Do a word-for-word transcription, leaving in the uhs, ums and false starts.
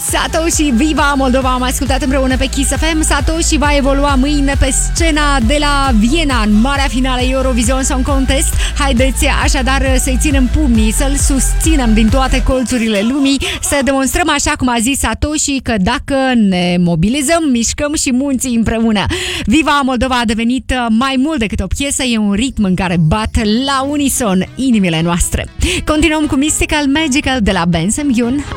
Satoshi, Viva Moldova am ascultat împreună pe Kiss F M. Satoshi va evolua mâine pe scena de la Viena în marea finală Eurovision Song Contest. Haideți așadar să-i ținem pumnii, să-l susținem din toate colțurile lumii, să demonstrăm, așa cum a zis Satoshi, că dacă ne mobilizăm, mișcăm și munții împreună. Viva Moldova a devenit mai mult decât o piesă, e un ritm în care bat la unison inimile noastre. Continuăm cu Mystical Magical de la Benson Yoon.